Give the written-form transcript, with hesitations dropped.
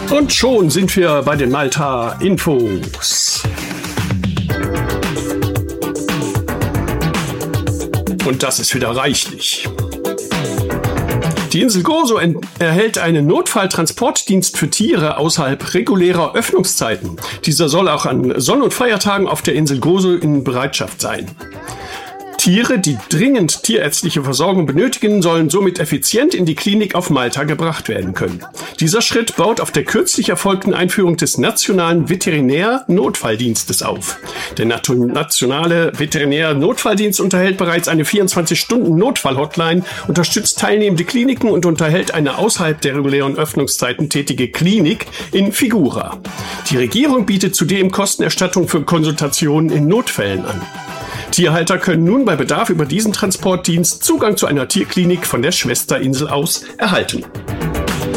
Und schon sind wir bei den Malta-Infos. Und das ist wieder reichlich. Die Insel Gozo erhält einen Notfalltransportdienst für Tiere außerhalb regulärer Öffnungszeiten. Dieser soll auch an Sonn- und Feiertagen auf der Insel Gozo in Bereitschaft sein. Tiere, die dringend tierärztliche Versorgung benötigen, sollen somit effizient in die Klinik auf Malta gebracht werden können. Dieser Schritt baut auf der kürzlich erfolgten Einführung des Nationalen Veterinär-Notfalldienstes auf. Der Nationale Veterinär-Notfalldienst unterhält bereits eine 24-Stunden-Notfall-Hotline, unterstützt teilnehmende Kliniken und unterhält eine außerhalb der regulären Öffnungszeiten tätige Klinik in Figura. Die Regierung bietet zudem Kostenerstattung für Konsultationen in Notfällen an. Tierhalter können nun bei Bedarf über diesen Transportdienst Zugang zu einer Tierklinik von der Schwesterinsel aus erhalten.